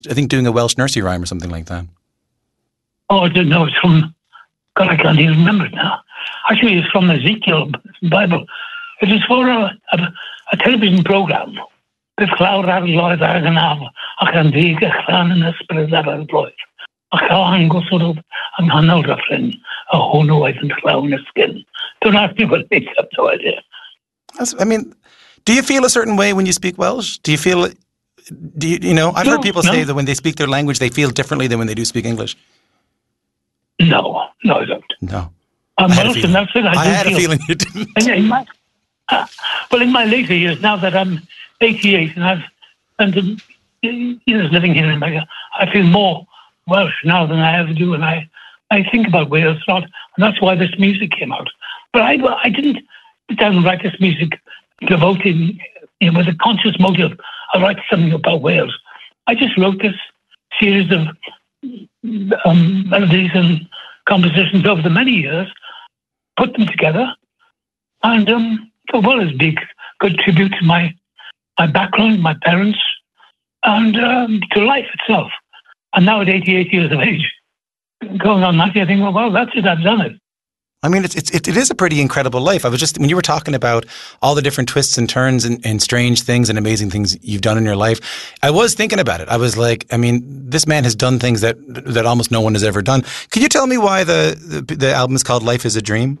I think, doing a Welsh nursery rhyme or something like that. Oh, I didn't know. It's from, God, I can't even remember it now. Actually, it's from Ezekiel Bible. It is for a television program. Bydd clawr ar loedd ar gynaf, ac yn ddig eich rhan yn ysbryd ar y bloedd. Ac o angosod yng nghanol ryffryn, a hwnnw oedd yn llawn ysgyn. Don't ask me what it makes up, no idea. I mean, do you feel a certain way when you speak Welsh? Do you feel, I've heard people say that when they speak their language, they feel differently than when they do speak English. No, I don't. No. I'm Welsh, and that's it. I had a feeling you didn't. Well, in my later years, now that I'm 88 and I've spent years living here in America, I feel more Welsh now than I ever do, and I think about Wales a lot, and that's why this music came out. But I didn't sit down and write this music devoted, with a conscious motive. I write something about Wales. I just wrote this series of melodies and compositions over the many years, put them together, and as well as big good tribute to my background, my parents, and to life itself. And now at 88 years of age, going on 90, I think, well, that's it, I've done it. I mean, it is a pretty incredible life. I was just, when you were talking about all the different twists and turns and strange things and amazing things you've done in your life, I was thinking about it. I was like, I mean, this man has done things that almost no one has ever done. Could you tell me why the album is called Life is a Dream?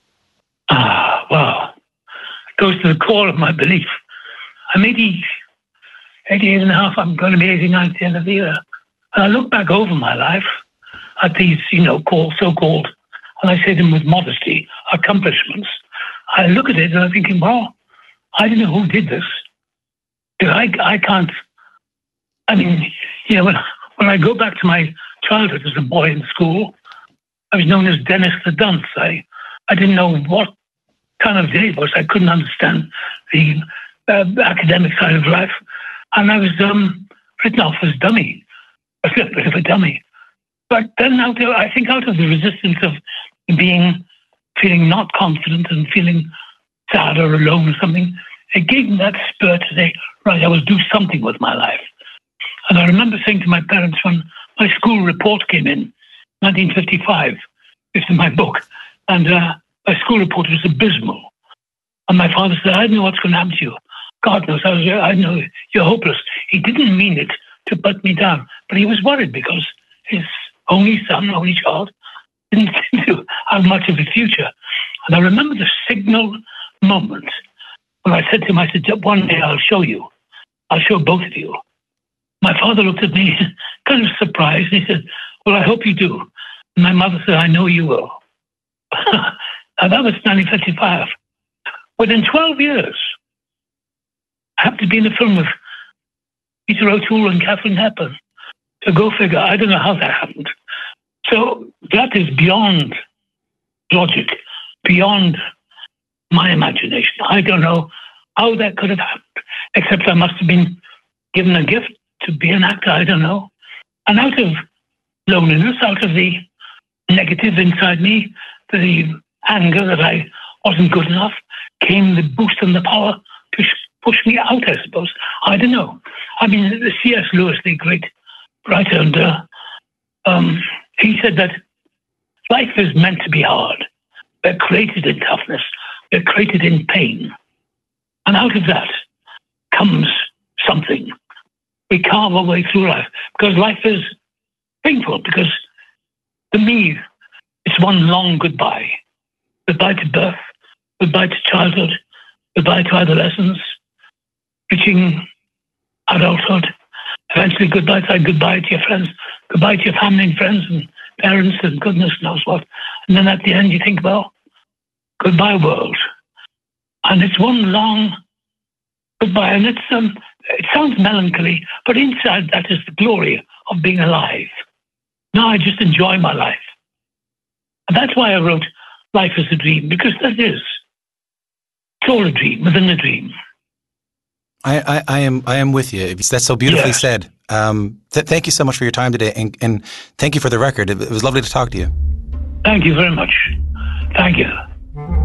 Well, it goes to the core of my belief. I'm 88 and a half. I'm going to be 89 at the end of the year. And I look back over my life at these, so-called, and I say them with modesty, accomplishments. I look at it and I'm thinking, well, I don't know who did this. I can't. I mean, when I go back to my childhood as a boy in school, I was known as Dennis the Dunce. I didn't know what kind of day it was. I couldn't understand the academic side of life. And I was written off as dummy, a little bit of a dummy. But then I think out of the resistance of feeling not confident and feeling sad or alone or something, it gave me that spur to say, right, I will do something with my life. And I remember saying to my parents when my school report came in 1955, this is my book, and my school report was abysmal. And my father said, I don't know what's going to happen to you. God knows, I know you're hopeless. He didn't mean it to put me down, but he was worried because his only son, only child, didn't seem to have much of a future. And I remember the signal moment when I said to him, I said, one day I'll show you. I'll show both of you. My father looked at me kind of surprised. He said, well, I hope you do. And my mother said, I know you will. And that was 1955. Within 12 years, I happened to be in a film with Peter O'Toole and Katharine Hepburn. So go figure. I don't know how that happened. So that is beyond logic, beyond my imagination. I don't know how that could have happened, except I must have been given a gift to be an actor. I don't know. And out of loneliness, out of the negative inside me, the anger that I wasn't good enough, came the boost and the power to push me out, I suppose. I don't know. I mean, C.S. Lewis, the great writer, and he said that life is meant to be hard. We're created in toughness. We're created in pain. And out of that comes something. We carve our way through life because life is painful, because to me, it's one long goodbye. Goodbye to birth, goodbye to childhood, goodbye to adolescence, reaching adulthood, eventually goodbye to your friends, goodbye to your family and friends and parents and goodness knows what. And then at the end you think, well, goodbye world. And it's one long goodbye. And it sounds melancholy, but inside that is the glory of being alive. Now I just enjoy my life. And that's why I wrote Life is a Dream, because that is. It's all a dream within a dream. I am with you. That's so beautifully said. Thank you so much for your time today, and thank you for the record. It was lovely to talk to you. Thank you very much. Thank you.